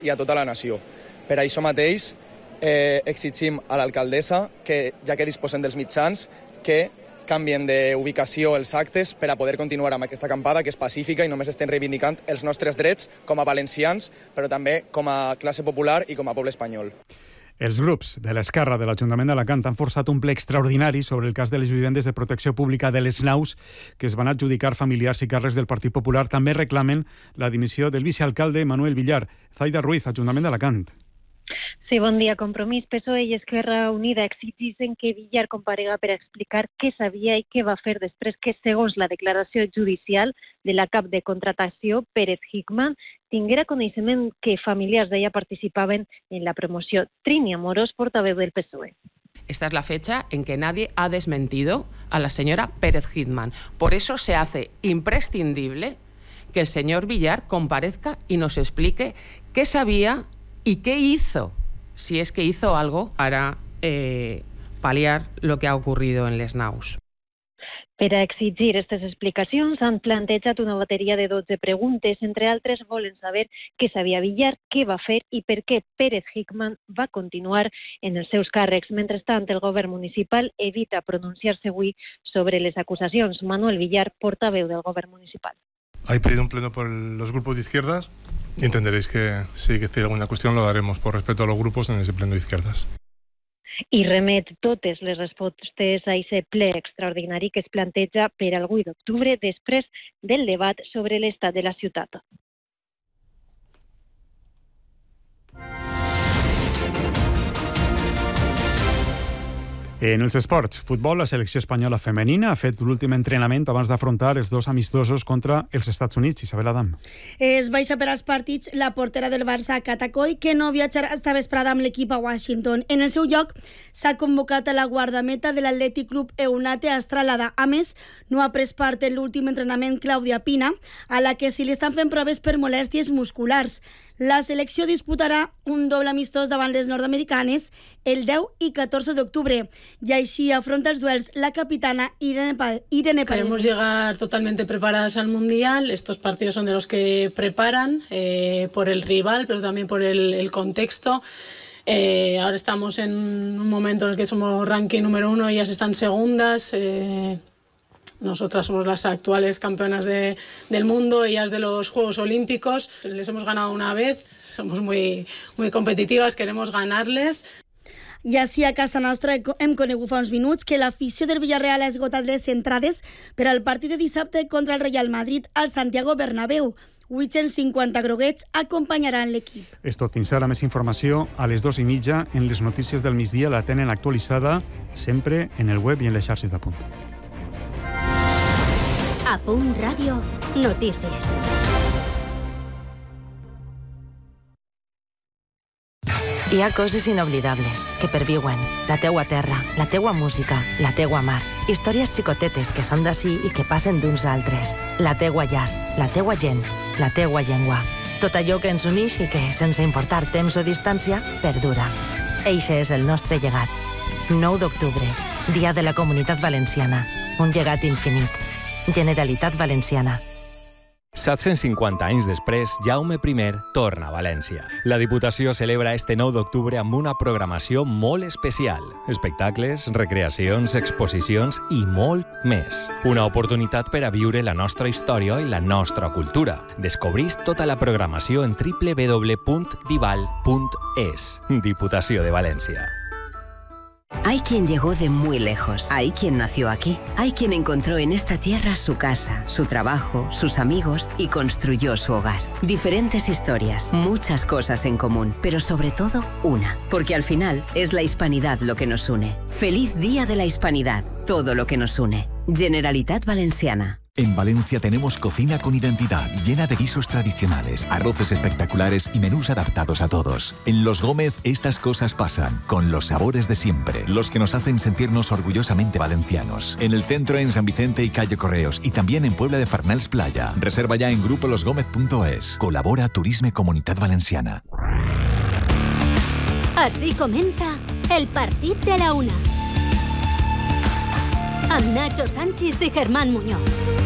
i a tota la nació. Per això mateix exigim a l'alcaldessa que, ja que disposen dels mitjans, que canvien d'ubicació els actes per a poder continuar amb aquesta acampada, que és pacífica i només estem reivindicant els nostres drets com a valencians, però també com a classe popular i com a poble espanyol. Els grups de l'Esquerra de l'Ajuntament d'Alacant han forçat un ple extraordinari sobre el cas de les vivendes de protecció pública de les naus que es van adjudicar familiars i càrrecs del Partit Popular. També reclamen la dimissió del vicealcalde Manuel Villar. Zaida Ruiz, Ajuntament d'Alacant. Sí, bon dia. Compromís, PSOE i Esquerra Unida exigeixen que Villar comparega per explicar què sabia i què va fer després que, segons la declaració judicial de la cap de contratació, Pérez Hickman, tinguera coneixement que familiars d'ella participaven en la promoció. Trini Amorós, portaveu del PSOE. Esta es la fecha en que nadie ha desmentido a la señora Pérez Hickman. Por eso se hace imprescindible que el señor Villar comparezca y nos explique qué sabía y qué hizo, si es que hizo algo para paliar lo que ha ocurrido en les naus. Per a exigir aquestes explicacions han plantejat una bateria de 12 preguntes. Entre altres, volen saber què sabia Villar, què va fer i per què Pérez Hickman va continuar en els seus càrrecs. Mentrestant, el govern municipal evita pronunciar-se avui sobre les acusacions. Manuel Villar, portaveu del govern municipal. Hay pedido un pleno por los grupos de izquierdas y entenderéis que si hay que decir alguna cuestión lo daremos por respeto a los grupos en ese pleno de izquierdas. I remet totes les respostes a aquest ple extraordinari que es planteja per al 8 d'octubre després del debat sobre l'estat de la ciutat. En els esports, futbol, la selecció espanyola femenina ha fet l'últim entrenament abans d'afrontar els dos amistosos contra els Estats Units. Isabel Adam. Es baixa per als partits la portera del Barça, Cata Coll, que no viatjarà esta vesprada amb l'equip a Washington. En el seu lloc s'ha convocat a la guardameta de l'Atlètic Club Eunate Astralada. A més, no ha pres part en l'últim entrenament Clàudia Pina, a la que se li estan fent proves per molèsties musculars. La selecció disputarà un doble amistós davant les nord-americanes el 10 i 14 d'octubre. Y així afronta els duels la capitana Irene Paredes. Queremos llegar totalmente preparadas al Mundial. Estos partidos son de los que preparan por el rival, pero también por el contexto. Ahora estamos en un momento en el que somos ranking número 1, ellas están segundas. Nosotras somos las actuales campeonas del mundo, ellas de los Juegos Olímpicos. Les hemos ganado una vez, somos muy, muy competitivas, queremos ganarles. I així a casa nostra hem conegut fa uns minuts que l'afició del Villarreal ha esgotat les entrades per al partit de dissabte contra el Real Madrid al Santiago Bernabéu. 850 groguets acompanyaran l'equip. És tot. Fins ara, més informació a les 2:30 en les notícies del migdia. La tenen actualitzada sempre en el web i en les xarxes d'Apunt. Apunt Ràdio, notícies. Hi ha coses inoblidables que perviuen. La teua terra, la teua música, la teua mar. Històries xicotetes que són d'ací i que passen d'uns a altres. La teua llar, la teua gent, la teua llengua. Tot allò que ens uneix i que, sense importar temps o distància, perdura. Eixe és el nostre llegat. 9 d'octubre, Dia de la Comunitat Valenciana. Un llegat infinit. Generalitat Valenciana. 750 anys després, Jaume I torna a València. La Diputació celebra este 9 d'octubre amb una programació molt especial. Espectacles, recreacions, exposicions i molt més. Una oportunitat per a viure la nostra història i la nostra cultura. Descobrís tota la programació en www.dival.es. Diputació de València. Hay quien llegó de muy lejos, hay quien nació aquí, hay quien encontró en esta tierra su casa, su trabajo, sus amigos y construyó su hogar. Diferentes historias, muchas cosas en común, pero sobre todo una, porque al final es la hispanidad lo que nos une. Feliz Día de la Hispanidad, todo lo que nos une. Generalitat Valenciana. En Valencia tenemos cocina con identidad, llena de guisos tradicionales, arroces espectaculares y menús adaptados a todos. En Los Gómez estas cosas pasan, con los sabores de siempre, los que nos hacen sentirnos orgullosamente valencianos. En el centro, en San Vicente y Calle Correos, y también en Puebla de Farnals Playa. Reserva ya en grupolosgomez.es. Colabora Turisme Comunitat Valenciana. Así comienza el partit de la una. Amb Nacho Sánchez y Germán Muñoz.